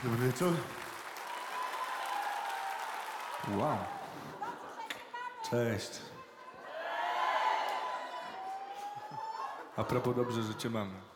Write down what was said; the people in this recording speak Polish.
Dobry wieczór. Wow. Cześć. A propos, dobrze, że cię mamy.